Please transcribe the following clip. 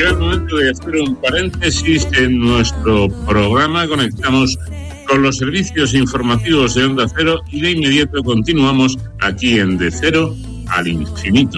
llega el momento de hacer un paréntesis en nuestro programa. Conectamos con los servicios informativos de Onda Cero y de inmediato continuamos aquí en De Cero al Infinito.